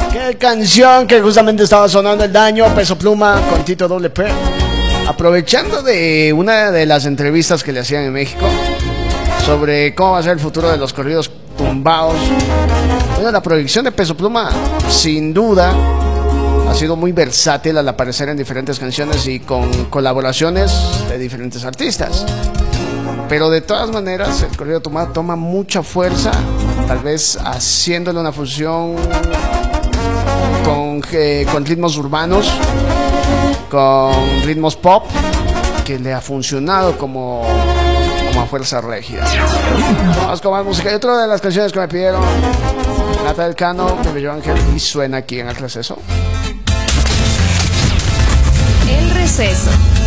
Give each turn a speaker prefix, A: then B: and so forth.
A: Qué canción que justamente estaba sonando el daño. Peso Pluma con Tito WP. Aprovechando de una de las entrevistas que le hacían en México sobre cómo va a ser el futuro de los corridos tumbados. Bueno, la proyección de Peso Pluma, sin duda, ha sido muy versátil al aparecer en diferentes canciones y con colaboraciones de diferentes artistas. Pero de todas maneras, el corrido tumbado toma mucha fuerza, tal vez haciéndole una fusión con ritmos urbanos, con ritmos pop, que le ha funcionado como a fuerza rígida. Vamos con más música. Y otra de las canciones que me pidieron, Nata del Cano, de Bello Ángel, y suena aquí en El Receso.
B: El Receso.